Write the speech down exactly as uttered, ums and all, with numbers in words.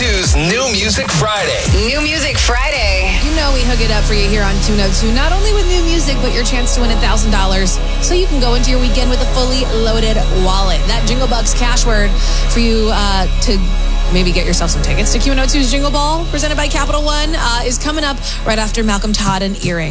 two's New Music Friday. New Music Friday. You know we hook it up for you here on two oh two, not only with new music, but your chance to win one thousand dollars so you can go into your weekend with a fully loaded wallet. That Jingle Bucks cash word for you uh, to maybe get yourself some tickets to Q one oh two's Jingle Ball, presented by Capital One, uh, is coming up right after Malcolm Todd and Earring.